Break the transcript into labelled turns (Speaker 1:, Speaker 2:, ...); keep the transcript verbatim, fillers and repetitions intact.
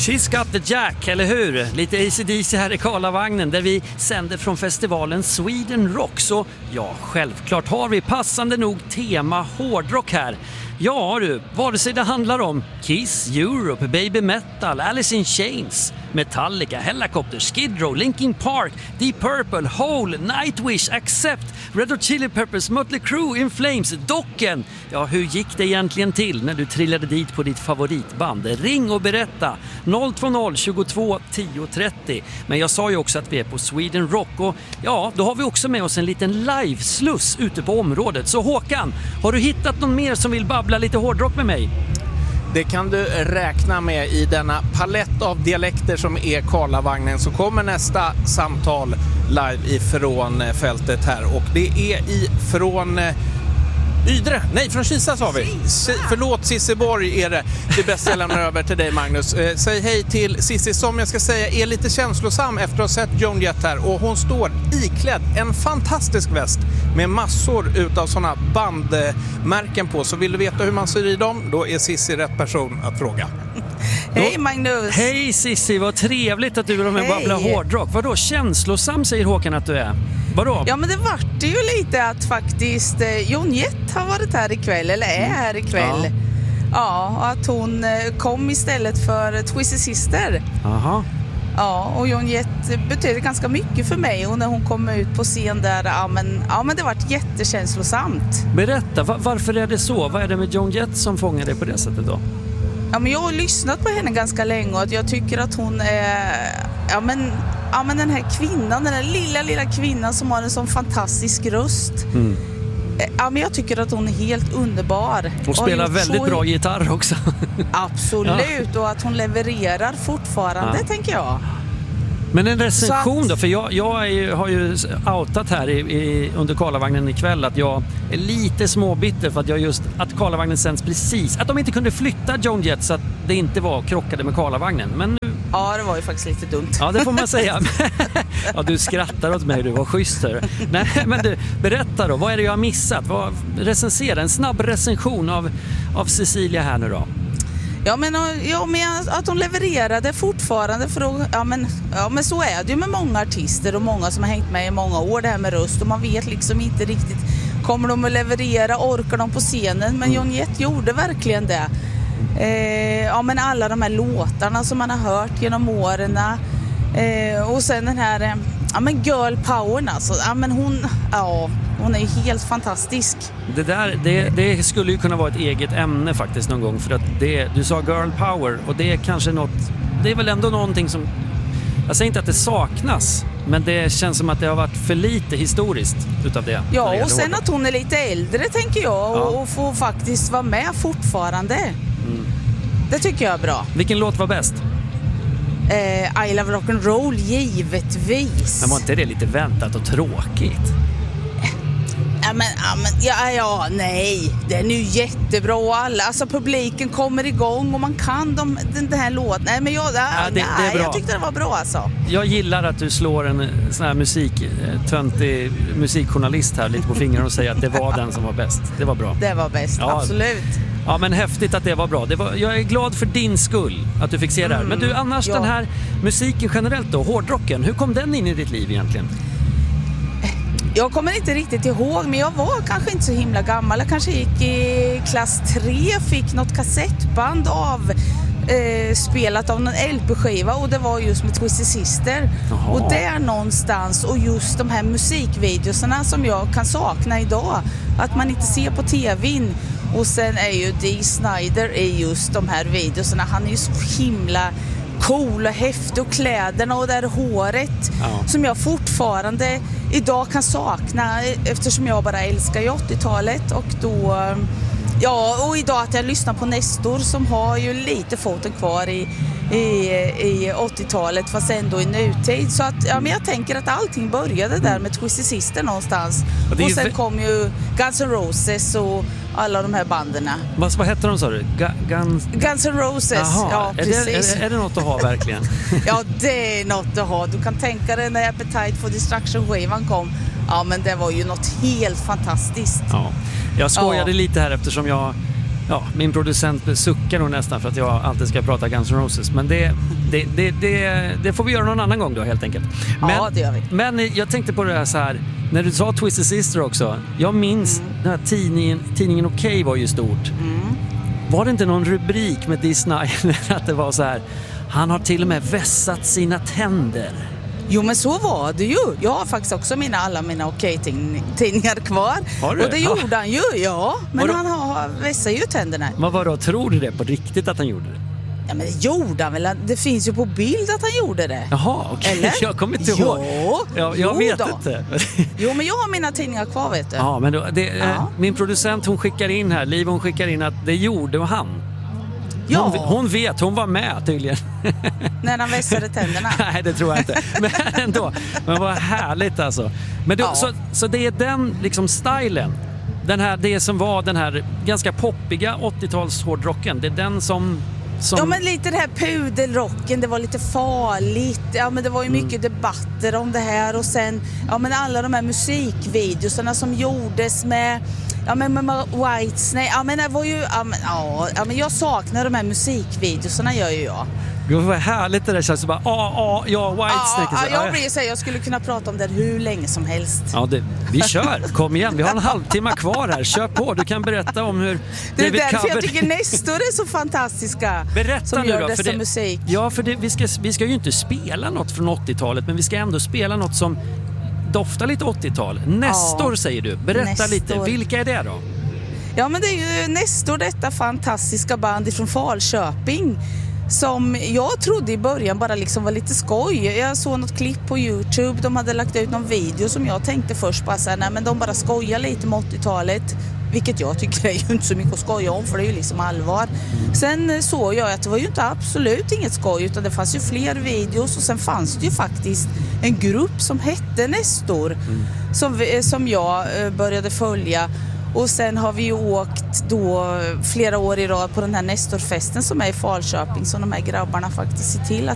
Speaker 1: She's got the jack, eller hur? Lite A C D C här i Karlavagnen där vi sänder från festivalen Sweden Rock. Så ja, självklart har vi passande nog tema hårdrock här. Ja du, vare sig det handlar om Kiss, Europe, Baby Metal, Alice in Chains, Metallica, Helicopter, Skid Row, Linkin Park, Deep Purple, Hole, Nightwish, Accept, Red Hot Chili Peppers, Mötley Crüe, In Flames, Dokken. Ja, hur gick det egentligen till när du trillade dit på ditt favoritband? Ring och berätta. noll två noll tjugotvå tio trettio. Men jag sa ju också att vi är på Sweden Rock och ja, då har vi också med oss en liten livesluss ute på området. Så Håkan, har du hittat någon mer som vill babbla lite hårdrock med mig?
Speaker 2: Det kan du räkna med i denna palett av dialekter som är Karlavagnen, så kommer nästa samtal live ifrån fältet här och det är ifrån Ydre, nej från Kisa sa vi. Si, förlåt Sisseborg är det. Det bästa jag lämnar över till dig Magnus. Eh, säg hej till Sissi som jag ska säga är lite känslosam efter att ha sett Joan Jett här och hon står iklädd en fantastisk väst med massor utav sådana bandmärken på. Så vill du veta hur man syr i dem, då är Sissi rätt person att fråga.
Speaker 3: Hej Magnus!
Speaker 1: Hej Sissi, vad trevligt att du är med och babblar hårdrock. Vadå, känslosam säger Håkan att du är? Vadå?
Speaker 3: Ja men det vart ju lite att faktiskt eh, Joan Jett har varit här ikväll, eller är här ikväll. Ja, ja och att hon eh, kom istället för Twisted Sister.
Speaker 1: Aha.
Speaker 3: Ja, och Joan Jett betyder ganska mycket för mig och när hon kom ut på scen där, ja men, ja, men det vart jättekänslosamt.
Speaker 1: Berätta, var, varför är det så? Vad är det med Joan Jett som fångar dig på det sättet då?
Speaker 3: Ja, men jag har lyssnat på henne ganska länge och jag tycker att hon är, ja men, ja men den här kvinnan, den här lilla lilla kvinnan som har en sån fantastisk röst. Mm. Ja men jag tycker att hon är helt underbar.
Speaker 1: Hon spelar väldigt så... bra gitarr också.
Speaker 3: Absolut, ja. Och att hon levererar fortfarande, ja. Tänker jag.
Speaker 1: Men en recension
Speaker 3: att...
Speaker 1: då, för jag, jag är ju, har ju outat här i, i, under Karlavagnen ikväll att jag är lite småbitter för att jag just, att Karlavagnen sänds precis, att de inte kunde flytta Joan Jett så att det inte var krockade med Karlavagnen. Men nu...
Speaker 3: Ja, det var ju faktiskt lite dumt.
Speaker 1: Ja, det får man säga. Ja, du skrattar åt mig, du var schysst här. Nej, men du, berätta då, vad är det jag har missat? Vad, recensera, en snabb recension av, av Cecilia här nu då.
Speaker 3: Ja men, ja, men att hon levererade fortfarande för att, ja, men, ja men så är det ju med många artister och många som har hängt med i många år det här med röst och man vet liksom inte riktigt, kommer de att leverera, orkar de på scenen, men Joan Jett gjorde verkligen det. Eh, ja men alla de här låtarna som man har hört genom åren eh, och sen den här, ja men girl powern alltså, ja men hon, ja hon är ju helt fantastisk.
Speaker 1: Det där, det, det skulle ju kunna vara ett eget ämne faktiskt någon gång, för att det, du sa girl power och det är kanske något, det är väl ändå någonting som, jag säger inte att det saknas, men det känns som att det har varit för lite historiskt utav det.
Speaker 3: Ja, och sen att hon är lite äldre tänker jag och, ja. och får faktiskt vara med fortfarande. Mm. Det tycker jag är bra.
Speaker 1: Vilken låt var bäst?
Speaker 3: Eh, I Love Rock'n'Roll, givetvis.
Speaker 1: Men var inte det lite väntat och tråkigt?
Speaker 3: Ja, men, ja, men, ja, ja, nej. Den är ju jättebra och alla, alltså publiken kommer igång och man kan de, den, den här låten. Nej, men jag, ja, ja, det, nej, det är bra. Jag tyckte det var bra alltså.
Speaker 1: Jag gillar att du slår en sån här musik, töntig musikjournalist här lite på fingrarna och säger att det var den som var bäst. Det var bra.
Speaker 3: Det var bäst, ja. Absolut.
Speaker 1: Ja, men häftigt att det var bra. Det var, jag är glad för din skull att du fick se det här. Men du, annars ja. Den här musiken generellt då, hårdrocken, hur kom den in i ditt liv egentligen?
Speaker 3: Jag kommer inte riktigt ihåg, men jag var kanske inte så himla gammal. Jag kanske gick i klass tre, fick något kassettband av eh, spelat av någon L P-skiva och det var just med Twisted Sister. Aha. Och där någonstans, och just de här musikvideorna som jag kan sakna idag, att man inte ser på tvn. Och sen är ju Dee Snider är just de här videorna, han är ju så himla cool och häftig och kläderna och det här håret ja. Som jag fortfarande idag kan sakna eftersom jag bara älskar ju åttiotalet och då ja, och idag att jag lyssnar på Nestor som har ju lite foten kvar i, i, i åttiotalet fast ändå i nutid, så att ja, men jag tänker att allting började där med Twisted Sister någonstans och, och sen v- kom ju Guns N' Roses och alla de här banderna.
Speaker 1: Vad, vad heter de sa du? Ga- Guns...
Speaker 3: Guns N' Roses.
Speaker 1: Jaha.
Speaker 3: Ja,
Speaker 1: är
Speaker 3: precis.
Speaker 1: Det, är, är det något att ha verkligen?
Speaker 3: Ja, det är något att ha. Du kan tänka dig när Appetite for Destruction-skivan kom. Ja, men det var ju något helt fantastiskt.
Speaker 1: Ja. Jag skojade ja. lite här eftersom jag Ja, min producent suckar nog nästan för att jag alltid ska prata Guns N' Roses. Men det, det, det, det, det får vi göra någon annan gång då helt enkelt. Men,
Speaker 3: ja, det gör vi.
Speaker 1: Men jag tänkte på det här så här, när du sa Twisted Sister också. Jag minns mm. den här tidningen, tidningen Okej var ju stort. Mm. Var det inte någon rubrik med Dee Snider att det var så här, han har till och med vässat sina tänder?
Speaker 3: Jo, men så var det ju. Jag har faktiskt också mina, alla mina Okej-tidningar kvar.
Speaker 1: Har du?
Speaker 3: Och det
Speaker 1: ja.
Speaker 3: gjorde han ju, ja. Men
Speaker 1: Vadå?
Speaker 3: han har vässar ju tänderna.
Speaker 1: Men vadå, tror du det på riktigt att han gjorde det?
Speaker 3: Ja, men det gjorde han väl. Det finns ju på bild att han gjorde det.
Speaker 1: Jaha, okej. Okay. Jag kommer inte ihåg.
Speaker 3: Jo,
Speaker 1: jag jag
Speaker 3: jo
Speaker 1: vet
Speaker 3: då.
Speaker 1: inte.
Speaker 3: Jo, men jag har mina tidningar kvar, vet du.
Speaker 1: Ja, men då, det,
Speaker 3: ja.
Speaker 1: eh, min producent, hon skickar in här, Liv, hon skickar in att det gjorde han.
Speaker 3: Ja.
Speaker 1: Hon, hon vet, hon var med tydligen.
Speaker 3: När han vässade tänderna.
Speaker 1: Nej, det tror jag inte. Men ändå. Men vad härligt alltså. Men då,
Speaker 3: ja.
Speaker 1: så, så det är den liksom stilen. Den här, det som var den här ganska poppiga åttio-tals hårdrocken. Det är den som... Som...
Speaker 3: Ja, men lite det här pudelrocken, det var lite farligt. Ja, men det var ju mycket mm. debatter om det här. Och sen, ja, men alla de här musikvideorna som gjordes med... Ja, men med Whitesnake, ja, men det var ju... Ja, men, ja, men jag saknar de här musikvideorna, gör ju jag.
Speaker 1: Gud, vad härligt det där känns. Bara, ja, ja, ja, Whitesnake.
Speaker 3: Ja, ja, jag blir så här, jag skulle kunna prata om det hur länge som helst.
Speaker 1: Ja, det, vi kör. Kom igen, vi har en halvtimme kvar här. Kör på, du kan berätta om hur...
Speaker 3: Det är
Speaker 1: David
Speaker 3: därför
Speaker 1: Cover...
Speaker 3: jag tycker Nestor är så fantastiska.
Speaker 1: Berätta
Speaker 3: som
Speaker 1: nu
Speaker 3: gör
Speaker 1: då.
Speaker 3: dessa
Speaker 1: För det,
Speaker 3: musik.
Speaker 1: ja, för det, vi, ska, vi ska ju inte spela något från åttio-talet, men vi ska ändå spela något som doftar lite åttio-tal. Nestor, ja, säger du. Berätta Nestor. Lite. Vilka är det då?
Speaker 3: Ja, men det är ju Nestor, detta fantastiska band från Falköping. Som jag trodde i början bara liksom var lite skoj. Jag såg något klipp på YouTube. De hade lagt ut någon video som jag tänkte först bara så här, nej, men de bara skojar lite med åttio-talet. Vilket jag tycker är ju inte så mycket att skoja om, för det är ju liksom allvar. Sen såg jag att det var ju inte absolut inget skoj, utan det fanns ju fler videos. Och sen fanns det ju faktiskt en grupp som hette Nestor. Mm. Som, som jag började följa. Och sen har vi ju åkt då flera år i rad på den här Nestorfesten som är i Falköping, som de här grabbarna faktiskt ser till att